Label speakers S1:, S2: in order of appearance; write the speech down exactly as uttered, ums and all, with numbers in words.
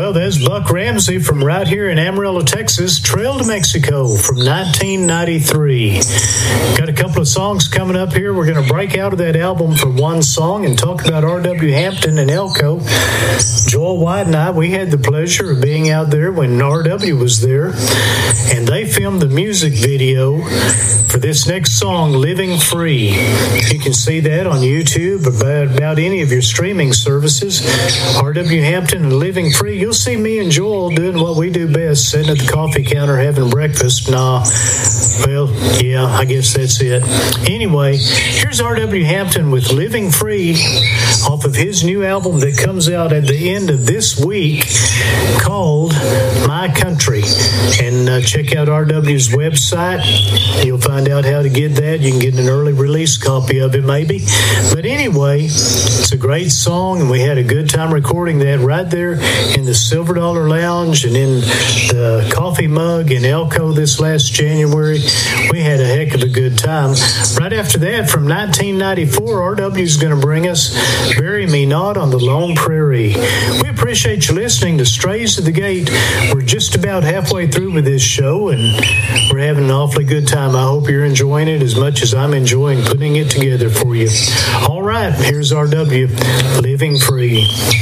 S1: Well, there's Buck Ramsey from right here in Amarillo, Texas, Trail to Mexico from nineteen ninety-three. Got a couple of songs coming up here. We're going to break out of that album for one song and talk about R W Hampton and Elko. Joel White and I, we had the pleasure of being out there when R W was there, and they filmed the music video for this next song, Living Free. You can see that on YouTube, about, about any of your streaming services. R W Hampton and Living Free. You'll see me and Joel doing what we do best, sitting at the coffee counter having breakfast. Nah, well, yeah, I guess that's it. Anyway, here's R W Hampton with Living Free off of his new album that comes out at the end of this week called My Country. And uh, check out R W's website. You'll find out how to get that. You can get an early release copy of it maybe. But anyway, it's a great song, and we had a good time recording that right there in the Silver Dollar Lounge and in the coffee mug in Elko this last January. We had a heck of a good time. Right after that, from nineteen ninety-four, R W's going to bring us Bury Me Not on the Lone Prairie. We appreciate you listening to Strays to the Gate. We're just about halfway through with this show, and we're having an awfully good time. I hope you're enjoying it as much as I'm enjoying putting it together for you. All right, here's R W, Living Free.